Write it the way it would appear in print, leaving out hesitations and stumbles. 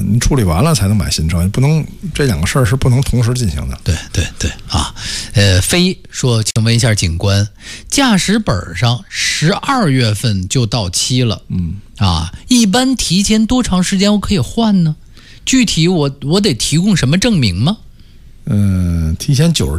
你处理完了才能买新车，不能这两个事儿是不能同时进行的。 对对对啊，飞说，请问一下警官，驾驶本上12月份就到期了，一般提前多长时间我可以换呢？具体我得提供什么证明吗？ 提前90